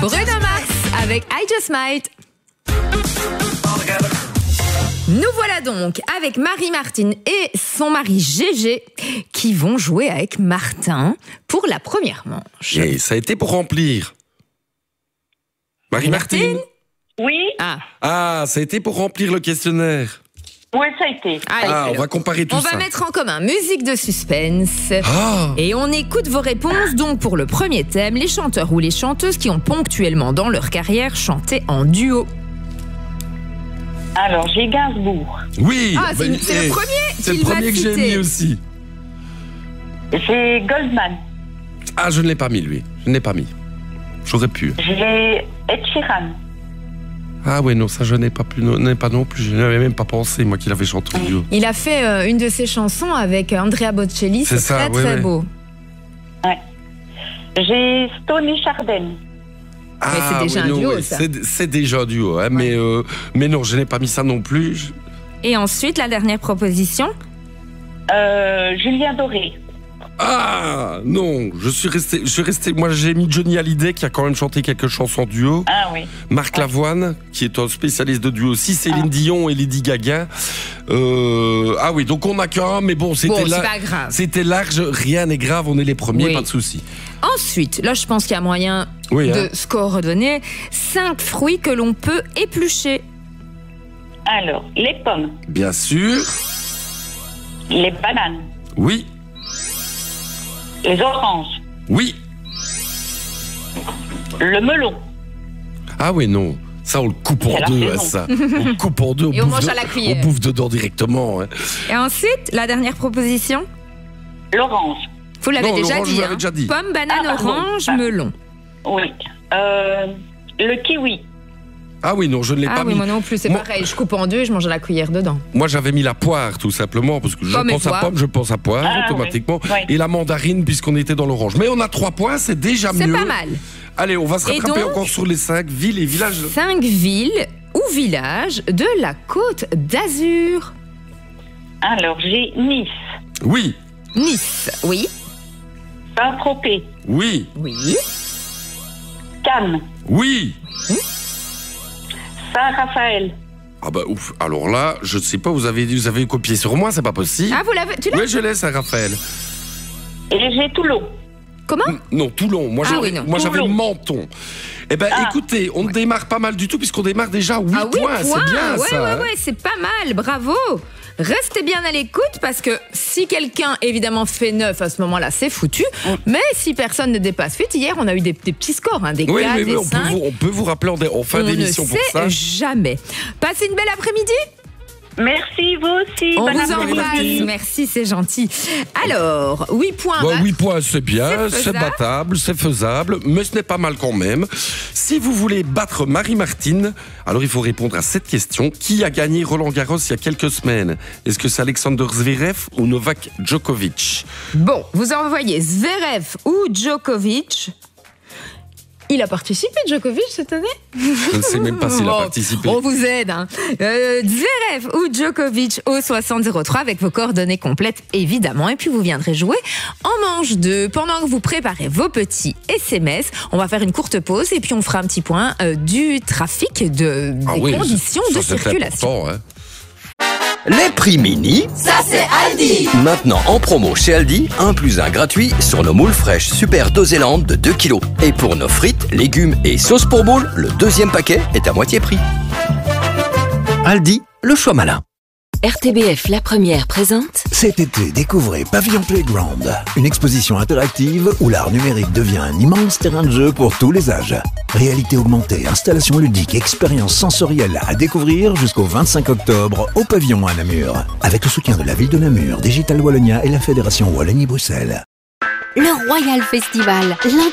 Bruno Mars avec I Just Might. Nous voilà donc avec Marie-Martine et son mari Gégé qui vont jouer avec Martin pour la première manche. Et ça a été pour remplir. Marie-Martine ? Oui, Ah, ça a été pour remplir le questionnaire. oui, ça a été. Allez, On va comparer tout on ça. va mettre en commun musique de suspense. Ah, Et on écoute vos réponses. Donc pour le premier thème, les chanteurs ou les chanteuses qui ont ponctuellement dans leur carrière chanté en duo. Alors, j'ai Gainsbourg. oui. Ah, c'est le premier C'est le qu'il va premier que j'ai citer. mis aussi. J'ai Goldman. Ah, je ne l'ai pas mis, lui. Je ne l'ai pas mis. J'aurais pu. J'ai Ed Sheeran. Ah ouais, non, ça je n'ai pas non plus. Je n'avais même pas pensé, moi, qu'il avait chanté en duo. Il a fait une de ses chansons avec Andrea Bocelli. C'est ça, très ouais, très ouais. beau. J'ai Stoney Chardin. c'est déjà un duo, ça. C'est déjà un duo, hein, mais non, je n'ai pas mis ça non plus. Et ensuite, la dernière proposition. Julien Doré. Ah non, je suis resté. Moi, j'ai mis Johnny Hallyday qui a quand même chanté quelques chansons en duo. Ah oui. Marc Lavoine, qui est un spécialiste de duo aussi, Céline Dion et Lady Gaga. Ah oui, donc on n'a qu'un, mais bon, C'est pas grave. C'était large, rien n'est grave, on est les premiers, Oui. pas de souci. Ensuite, là, je pense qu'il y a moyen Oui, de hein. se coordonner. 5 fruits que l'on peut éplucher. Alors, les pommes, Bien sûr, les bananes, oui, les oranges, oui. le melon. Ah oui, non. Ça, on le coupe C'est en la deux, saison. hein, ça. On le coupe en deux. Et on mange à la cuillère. On bouffe dedans directement. Hein. Et ensuite, la dernière proposition. L'orange. Vous l'avez Non, déjà l'orange, dit. vous l'avez déjà dit. Pomme, banane, Ah, pardon. orange, Ah. melon. Oui. Le kiwi. Ah oui, non, je ne l'ai Ah pas oui, mis. moi non plus, c'est Moi- pareil. Je coupe en deux et je mange à la cuillère dedans. Moi, j'avais mis la poire, tout simplement, parce que je Pomme et pense à poire. pomme, je pense à poire, Ah, automatiquement. oui. Oui. Et la mandarine, puisqu'on était dans l'orange. Mais on a 3 points, c'est déjà C'est mieux. pas mal. Allez, on va se Et rattraper donc encore sur les 5 villes et villages. 5 villes ou villages de la Côte d'Azur. Alors, j'ai Nice, Oui, Nice, oui. Saint-Tropez, oui, Oui. Cannes, oui. Saint-Raphaël. Ah bah ouf, alors là, je ne sais pas, vous avez copié sur moi, c'est pas possible. Ah, vous l'avez. Tu l'as. Oui, je laisse à Raphaël. Et j'ai Toulon. Comment? Non, Toulon. Moi, Ah j'avais, oui, non. moi, j'avais Toulon. Menton. Eh ben, écoutez, on ne démarre pas mal du tout, puisqu'on démarre déjà 8 Ah oui, points. C'est bien, ouais, ça. ouais, hein. ouais, c'est pas mal, bravo. Restez bien à l'écoute parce que si quelqu'un évidemment fait 9 à ce moment-là, c'est foutu. Mais si personne ne dépasse 8, hier on a eu des petits scores, hein, des 4, Oui, des on 5. on peut vous rappeler en fin On d'émission ne pour sait ça. jamais. Passez une belle après-midi. Merci, vous aussi. On Bon vous après-midi. embrasse. Merci, c'est gentil. Alors, 8 points. Bon, bah, 8 points, c'est bien, c'est c'est faisable. battable, c'est faisable, mais ce n'est pas mal quand même. Si vous voulez battre Marie-Martine, alors il faut répondre à cette question. Qui a gagné Roland-Garros il y a quelques semaines? Est-ce que c'est Alexander Zverev ou Novak Djokovic? Bon, vous envoyez Zverev ou Djokovic. Il a participé, Djokovic, cette année? Je ne sais même pas s'il a Bon, participé. On vous aide. Hein. Zverev ou Djokovic au 6003 avec vos coordonnées complètes, évidemment. Et puis, vous viendrez jouer en manche 2. Pendant que vous préparez vos petits SMS, on va faire une courte pause et puis on fera un petit point du trafic, des conditions de ça, c'est circulation. important, hein. Les prix mini, Ça c'est Aldi. maintenant en promo chez Aldi, 1 + 1 gratuit sur nos moules fraîches Super Doséland de 2 kg. Et pour nos frites, légumes et sauces pour moules, le 2e paquet est à moitié prix. Aldi, le choix malin. RTBF La Première présente Cet été, découvrez Pavillon Playground, une exposition interactive où l'art numérique devient un immense terrain de jeu pour tous les âges. Réalité augmentée, installations ludiques, expériences sensorielles à découvrir jusqu'au 25 octobre au Pavillon à Namur. Avec le soutien de la ville de Namur, Digital Wallonia et la Fédération Wallonie-Bruxelles. Le Royal Festival,